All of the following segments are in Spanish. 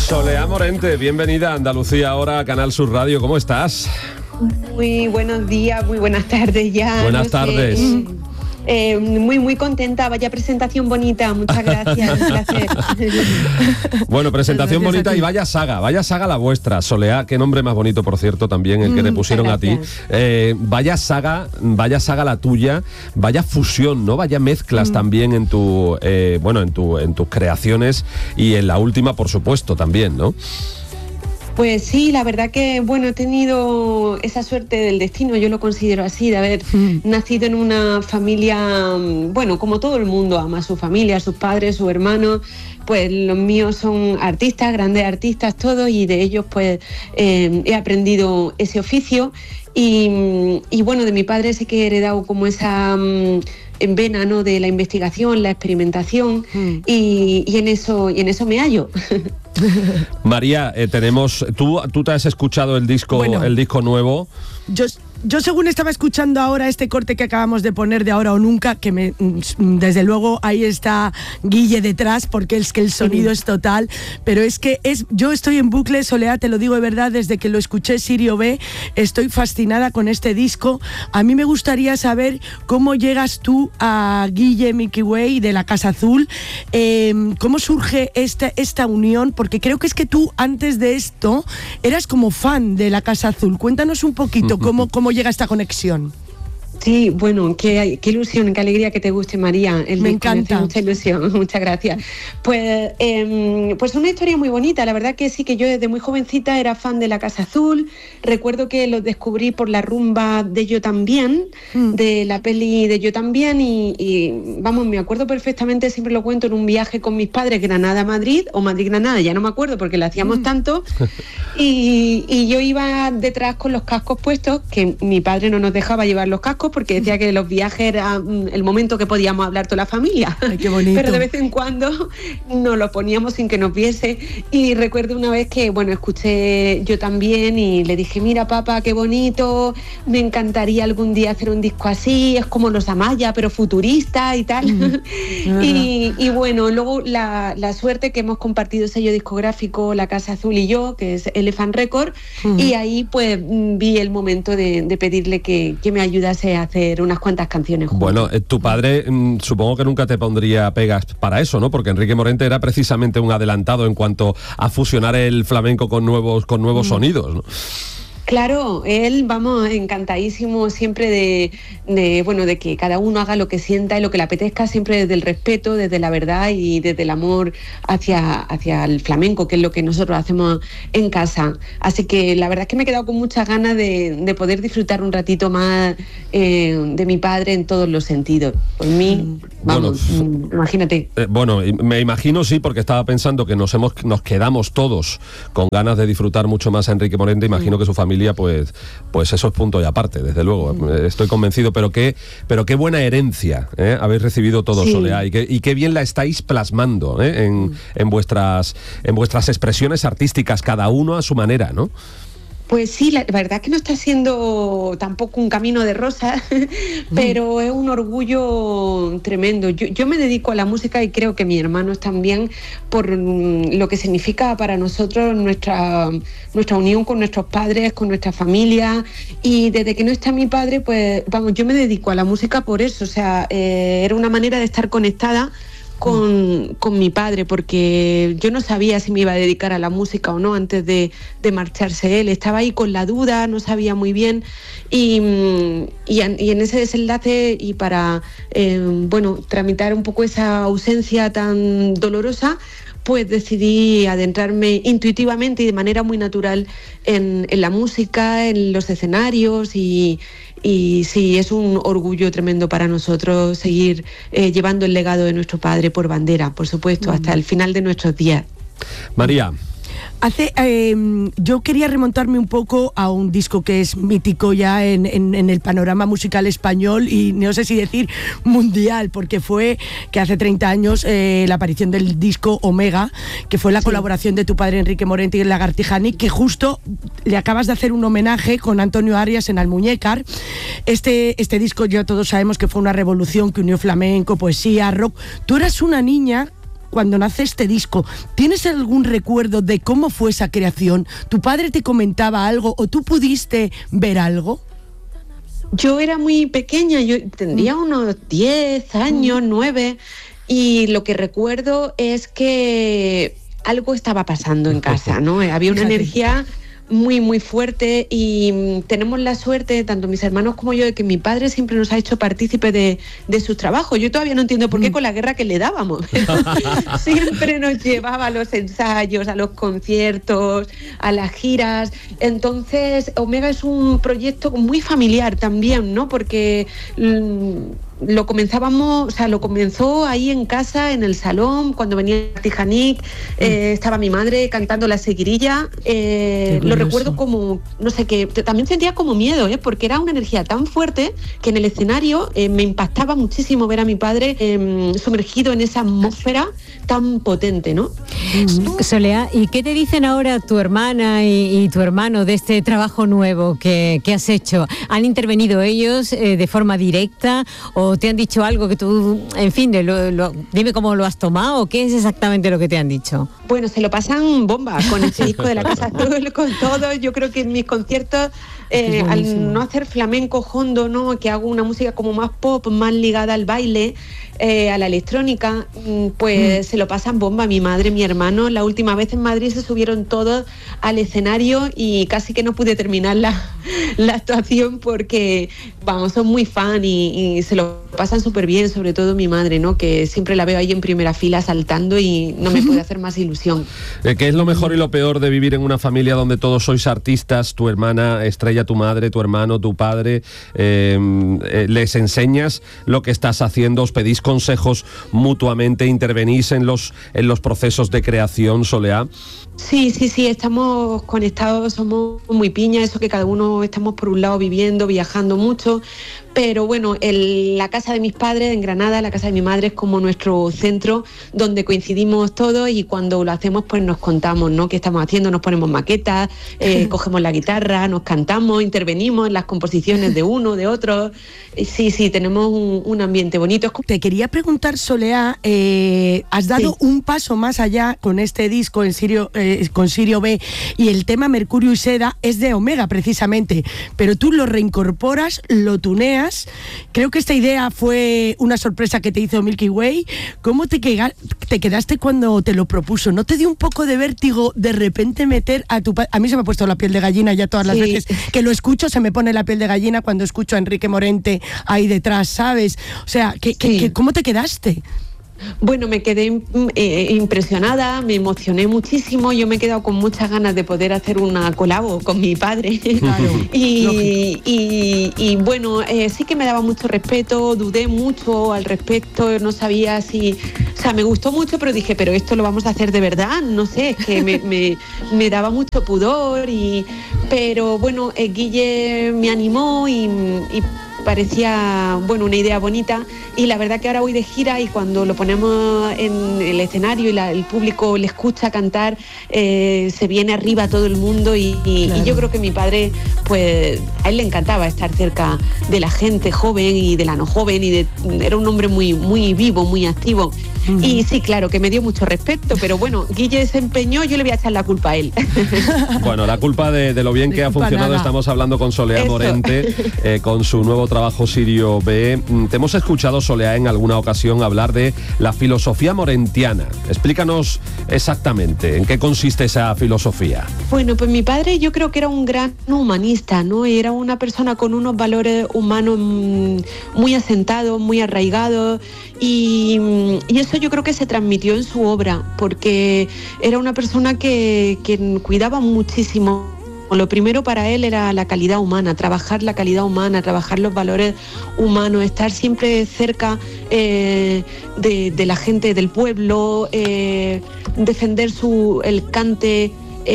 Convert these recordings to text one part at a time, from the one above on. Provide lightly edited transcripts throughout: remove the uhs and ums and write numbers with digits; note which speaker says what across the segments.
Speaker 1: Soleá Morente, bienvenida a Andalucía Ahora, a Canal Sur Radio. ¿Cómo estás?
Speaker 2: Muy buenos días, muy buenas tardes ya.
Speaker 1: Buenas tardes.
Speaker 2: Muy contenta, vaya presentación bonita, muchas gracias, un placer.
Speaker 1: Bueno, presentación bonita y vaya saga la vuestra, Soleá, qué nombre más bonito, por cierto, también el que le pusieron a ti. Vaya saga la tuya, vaya fusión, ¿no? Vaya mezclas también en tu, en tus creaciones y en la última, por supuesto, también, ¿no?
Speaker 2: Pues sí, la verdad que, he tenido esa suerte del destino, yo lo considero así, de haber nacido en una familia, como todo el mundo ama a su familia, a sus padres, sus hermanos. Pues los míos son artistas, grandes artistas todos, y de ellos pues he aprendido ese oficio. Y de mi padre sí que he heredado como esa en vena, ¿no?, de la investigación, la experimentación, y en eso me hallo.
Speaker 1: María, tú te has escuchado el disco nuevo.
Speaker 3: Yo según estaba escuchando ahora este corte que acabamos de poner de Ahora o Nunca, que desde luego ahí está Guille detrás, porque es que el sonido es total, pero yo estoy en bucle, Soleá, te lo digo de verdad, desde que lo escuché Sirio B, estoy fascinada con este disco. A mí me gustaría saber cómo llegas tú a Guille Milky Way de la Casa Azul, cómo surge esta unión, porque creo que es que tú antes de esto eras como fan de la Casa Azul. Cuéntanos un poquito cómo llega esta conexión.
Speaker 2: Sí, qué ilusión, qué alegría que te guste, María.
Speaker 3: Me encanta.
Speaker 2: Mucha ilusión, muchas gracias. Pues una historia muy bonita. La verdad que sí, que yo desde muy jovencita era fan de la Casa Azul. Recuerdo que los descubrí por la rumba de Yo También, de la peli de Yo También, y me acuerdo perfectamente, siempre lo cuento, en un viaje con mis padres, Granada-Madrid, o Madrid-Granada, ya no me acuerdo porque lo hacíamos tanto, y yo iba detrás con los cascos puestos, que mi padre no nos dejaba llevar los cascos, porque decía que los viajes eran el momento que podíamos hablar toda la familia.
Speaker 3: Ay, qué bonito.
Speaker 2: Pero de vez en cuando nos lo poníamos sin que nos viese. Y recuerdo una vez que, escuché Yo También y le dije, mira papá, qué bonito, me encantaría algún día hacer un disco así, es como los Amaya, pero futurista y tal. Y luego la suerte que hemos compartido sello discográfico, la Casa Azul y yo, que es Elephant Record, y ahí pues vi el momento de pedirle que me ayudase a hacer unas cuantas canciones juntos.
Speaker 1: Bueno, tu padre supongo que nunca te pondría pegas para eso, ¿no? Porque Enrique Morente era precisamente un adelantado en cuanto a fusionar el flamenco con nuevos sonidos, ¿no?
Speaker 2: Claro, él, encantadísimo siempre de que cada uno haga lo que sienta y lo que le apetezca, siempre desde el respeto, desde la verdad y desde el amor hacia el flamenco, que es lo que nosotros hacemos en casa. Así que la verdad es que me he quedado con muchas ganas de poder disfrutar un ratito más de mi padre en todos los sentidos. Por mí, imagínate.
Speaker 1: Me imagino, sí, porque estaba pensando que nos quedamos todos con ganas de disfrutar mucho más a Enrique Morente. Imagino que su familia pues eso es punto y aparte, desde luego, estoy convencido, pero qué buena herencia habéis recibido todos, sí. Soleá, y qué bien la estáis plasmando en vuestras expresiones artísticas, cada uno a su manera, ¿no?
Speaker 2: Pues sí, la verdad que no está siendo tampoco un camino de rosas, pero es un orgullo tremendo. Yo me dedico a la música y creo que mis hermanos también, por lo que significa para nosotros nuestra unión con nuestros padres, con nuestra familia, y desde que no está mi padre, pues yo me dedico a la música por eso, o sea, era una manera de estar conectada con mi padre, porque yo no sabía si me iba a dedicar a la música o no antes de marcharse él. Estaba ahí con la duda, no sabía muy bien, y en ese desenlace y para tramitar un poco esa ausencia tan dolorosa, pues decidí adentrarme intuitivamente y de manera muy natural en la música, en los escenarios, y sí, es un orgullo tremendo para nosotros seguir llevando el legado de nuestro padre por bandera, por supuesto, hasta el final de nuestros días.
Speaker 1: María.
Speaker 3: Yo quería remontarme un poco a un disco que es mítico ya en el panorama musical español, y no sé si decir mundial, porque fue que hace 30 años la aparición del disco Omega, que fue la colaboración de tu padre Enrique Morente y el Lagartijani, que justo le acabas de hacer un homenaje con Antonio Arias en Almuñécar. Este disco ya todos sabemos que fue una revolución que unió flamenco, poesía, rock. Tú eras una niña cuando nace este disco. ¿Tienes algún recuerdo de cómo fue esa creación? ¿Tu padre te comentaba algo o tú pudiste ver algo?
Speaker 2: Yo era muy pequeña, yo tendría unos 10 años, 9, y lo que recuerdo es que algo estaba pasando en casa, ¿no? Había una energía muy, muy fuerte y tenemos la suerte, tanto mis hermanos como yo, de que mi padre siempre nos ha hecho partícipe de sus trabajos. Yo todavía no entiendo por qué con la guerra que le dábamos. Siempre nos llevaba a los ensayos, a los conciertos, a las giras. Entonces, Omega es un proyecto muy familiar también, ¿no? Porque lo comenzó ahí en casa, en el salón, cuando venía Tijanic, estaba mi madre cantando la seguirilla. Lo recuerdo como, no sé, que también sentía como miedo, porque era una energía tan fuerte que en el escenario me impactaba muchísimo ver a mi padre sumergido en esa atmósfera tan potente, ¿no?
Speaker 4: Soleá, ¿y qué te dicen ahora tu hermana y tu hermano de este trabajo nuevo que has hecho? ¿Han intervenido ellos de forma directa o te han dicho algo que tú, en fin, dime cómo lo has tomado o qué es exactamente lo que te han dicho?
Speaker 2: Bueno, se lo pasan bomba con este disco de La Casa Azul, con todo. Yo creo que en mis conciertos, al no hacer flamenco hondo, ¿no? Que hago una música como más pop, más ligada al baile, a la electrónica, pues se lo pasan bomba. Mi madre, mi hermano, la última vez en Madrid se subieron todos al escenario y casi que no pude terminar la actuación porque, vamos, son muy fan y se lo pasan súper bien, sobre todo mi madre, ¿no? Que siempre la veo ahí en primera fila saltando y no me puede hacer más ilusión.
Speaker 1: ¿Qué es lo mejor y lo peor de vivir en una familia donde todos sois artistas? Tu hermana Estrella, tu madre, tu hermano, tu padre, ¿les enseñas lo que estás haciendo? ¿Os pedís consejos mutuamente? ¿Intervenís en los procesos de creación, Soleá?
Speaker 2: Sí, estamos conectados, somos muy piña, eso que cada uno estamos por un lado viviendo, viajando mucho, pero bueno, la casa de mis padres en Granada, la casa de mi madre es como nuestro centro donde coincidimos todos y cuando lo hacemos pues nos contamos, ¿no? ¿Qué estamos haciendo? Nos ponemos maquetas, cogemos la guitarra, nos cantamos, intervenimos en las composiciones de uno, de otro. Sí, tenemos un ambiente bonito.
Speaker 3: Te quería preguntar, Soleá, has dado un paso más allá con este disco con Sirio B y el tema Mercurio y Seda es de Omega precisamente, pero tú lo reincorporas, lo tuneas. Creo que esta idea fue una sorpresa que te hizo Milky Way. ¿Cómo te quedaste cuando te lo propuso? ¿No te dio un poco de vértigo de repente meter a tu padre? A mí se me ha puesto la piel de gallina ya todas las veces que lo escucho, se me pone la piel de gallina cuando escucho a Enrique Morente ahí detrás, ¿sabes? O sea, ¿cómo te quedaste?
Speaker 2: Bueno, me quedé impresionada, me emocioné muchísimo, yo me he quedado con muchas ganas de poder hacer una colabo con mi padre. Claro, y bueno, sí que me daba mucho respeto, dudé mucho al respecto, no sabía si... O sea, me gustó mucho, pero dije, pero esto lo vamos a hacer de verdad, no sé, es que me daba mucho pudor, pero bueno, Guille me animó y parecía, bueno, una idea bonita y la verdad que ahora voy de gira y cuando lo ponemos en el escenario y el público le escucha cantar, se viene arriba todo el mundo y yo creo que mi padre, pues a él le encantaba estar cerca de la gente joven y de la no joven era un hombre muy, muy vivo, muy activo. Y sí, claro, que me dio mucho respeto, pero bueno, Guille se empeñó, yo le voy a echar la culpa a él. Bueno,
Speaker 1: la culpa de lo bien que ha funcionado, nada. Estamos hablando con Soleá Morente, con su nuevo trabajo Sirio B. Te hemos escuchado, Soleá, en alguna ocasión hablar de la filosofía morentiana. Explícanos exactamente en qué consiste esa filosofía.
Speaker 2: Bueno, pues mi padre yo creo que era un gran humanista, ¿no? Era una persona con unos valores humanos muy asentados, muy arraigados y eso yo creo que se transmitió en su obra porque era una persona que cuidaba muchísimo. Lo primero para él era la calidad humana, trabajar la calidad humana, trabajar los valores humanos, estar siempre cerca de la gente del pueblo, defender el cante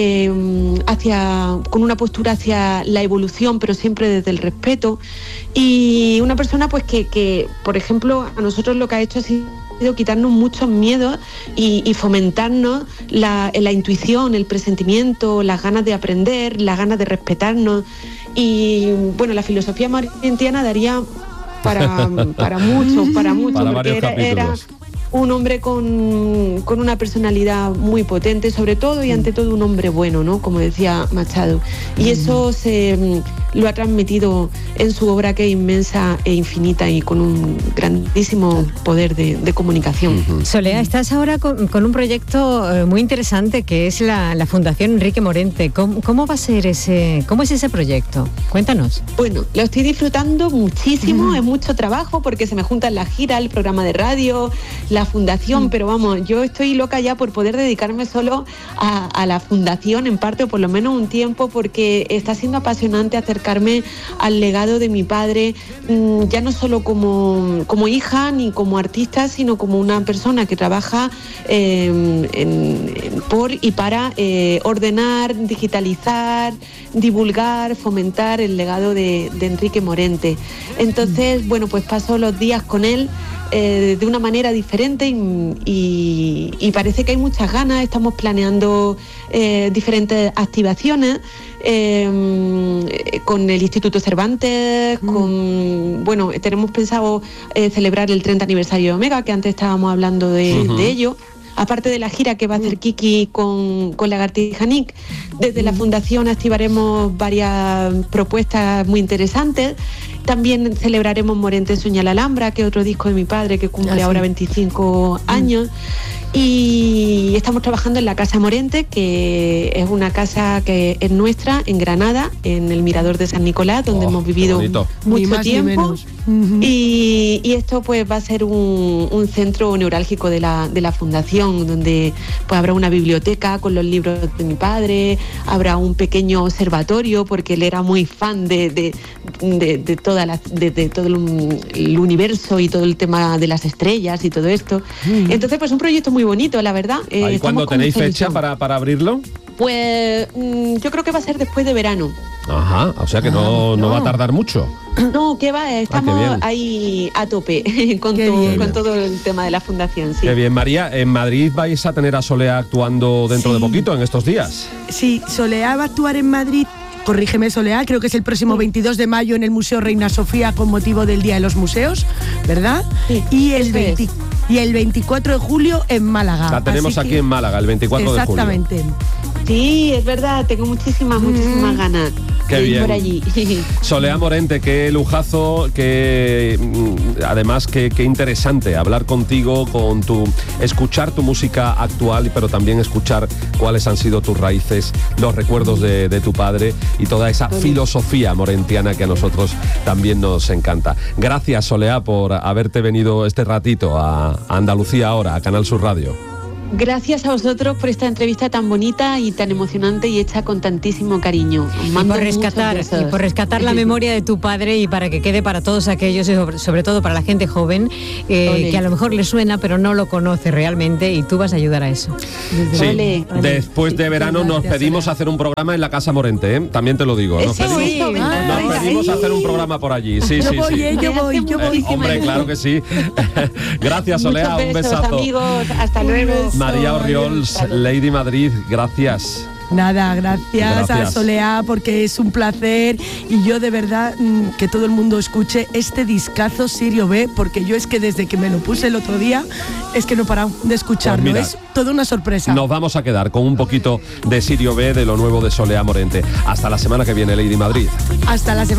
Speaker 2: con una postura hacia la evolución, pero siempre desde el respeto. Y una persona pues que por ejemplo, a nosotros lo que ha hecho ha sido quitarnos muchos miedos y fomentarnos la intuición, el presentimiento, las ganas de aprender, las ganas de respetarnos. Y bueno, la filosofía morentiana daría para mucho,
Speaker 1: para varios capítulos.
Speaker 2: un hombre con una personalidad muy potente, sobre todo y ante todo un hombre bueno, ¿no? Como decía Machado. Y eso lo ha transmitido en su obra, que es inmensa e infinita y con un grandísimo poder de comunicación.
Speaker 4: Soleá, estás ahora con un proyecto muy interesante, que es la Fundación Enrique Morente. ¿Cómo va a ser cómo es ese proyecto? Cuéntanos.
Speaker 2: Bueno, lo estoy disfrutando muchísimo, es mucho trabajo porque se me juntan la gira, el programa de radio, la fundación, pero vamos, yo estoy loca ya por poder dedicarme solo a la fundación, en parte, o por lo menos un tiempo, porque está siendo apasionante acercarme al legado de mi padre, ya no solo como hija ni como artista, sino como una persona que trabaja por y para ordenar, digitalizar, divulgar, fomentar el legado de Enrique Morente. Entonces, bueno, pues paso los días con él de una manera diferente y parece que hay muchas ganas. Estamos planeando diferentes activaciones con el Instituto Cervantes, tenemos pensado celebrar el 30 aniversario de Omega, que antes estábamos hablando de ello. Aparte de la gira que va a hacer Kiki con Lagartija Nick, desde la Fundación activaremos varias propuestas muy interesantes. También celebraremos Morente Sueña la Alhambra, que es otro disco de mi padre que cumple ahora 25 años. Y estamos trabajando en la Casa Morente, que es una casa que es nuestra, en Granada, en el Mirador de San Nicolás, donde hemos vivido mucho tiempo. Y esto pues va a ser un centro neurálgico de la fundación, donde pues habrá una biblioteca con los libros de mi padre, habrá un pequeño observatorio, porque él era muy fan de todo el universo y todo el tema de las estrellas y todo esto. Entonces, pues un proyecto muy bonito, la verdad.
Speaker 1: ¿Y cuándo tenéis fecha para abrirlo?
Speaker 2: Pues yo creo que va a ser después de verano.
Speaker 1: Ajá, o sea que no va a tardar mucho.
Speaker 2: No, que va, estamos ahí a tope con todo el tema de la fundación. Sí.
Speaker 1: Qué bien, María. ¿En Madrid vais a tener a Soleá actuando dentro de poquito, en estos días?
Speaker 3: Sí, Soleá va a actuar en Madrid. Corrígeme, Soleá, creo que es el próximo 22 de mayo en el Museo Reina Sofía, con motivo del Día de los Museos, ¿verdad? Sí, y el 24 de julio en Málaga.
Speaker 1: La tenemos aquí en Málaga, el 24 de julio.
Speaker 3: Exactamente.
Speaker 2: Sí, es verdad, tengo muchísimas ganas
Speaker 1: de ir
Speaker 2: por allí.
Speaker 1: Soleá Morente, qué lujazo, además qué interesante hablar contigo, escuchar tu música actual, pero también escuchar cuáles han sido tus raíces, los recuerdos de tu padre y toda esa filosofía morentiana que a nosotros también nos encanta. Gracias, Soleá, por haberte venido este ratito a Andalucía Ahora, a Canal Sur Radio.
Speaker 2: Gracias a vosotros por esta entrevista tan bonita y tan emocionante y hecha con tantísimo cariño.
Speaker 4: Y por rescatar la memoria de tu padre, y para que quede para todos aquellos, y sobre todo para la gente joven, que a lo mejor le suena pero no lo conoce realmente, y tú vas a ayudar a eso.
Speaker 1: Sí. Después de verano nos pedimos hacer un programa en la Casa Morente, ¿eh? También te lo digo. Nos pedimos hacer un programa por allí. Yo voy. Hombre, claro que sí. Gracias, Soleá, un besazo.
Speaker 2: Amigos, hasta luego.
Speaker 1: María Orriols, Lady Madrid, gracias.
Speaker 3: Nada, gracias a Soleá, porque es un placer, y yo de verdad que todo el mundo escuche este discazo Sirio B, porque yo es que desde que me lo puse el otro día es que no he parado de escucharlo. Pues mira, es toda una sorpresa.
Speaker 1: Nos vamos a quedar con un poquito de Sirio B, de lo nuevo de Soleá Morente. Hasta la semana que viene, Lady Madrid.
Speaker 3: Hasta la semana.